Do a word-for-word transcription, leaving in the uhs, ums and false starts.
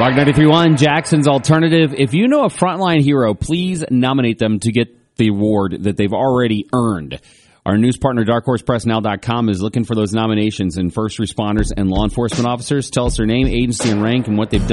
Rock ninety-three point one, Jackson's Alternative. If you know a frontline hero, please nominate them to get the award that they've already earned. Our news partner, dark horse press now dot com, is looking for those nominations, and first responders and law enforcement officers. Tell us their name, agency, and rank, and what they've done